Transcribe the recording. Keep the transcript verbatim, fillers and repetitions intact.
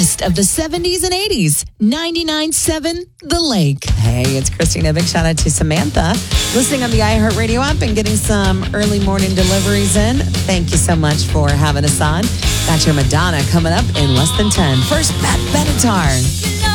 best of the seventies and eighties. ninety-nine point seven The Lake. Hey, it's Christina. Big shout out to Samantha. Listening on the iHeartRadio app and getting some early morning deliveries in. Thank you so much for having us on. Got your Madonna coming up in less than ten. First, Matt Benatar.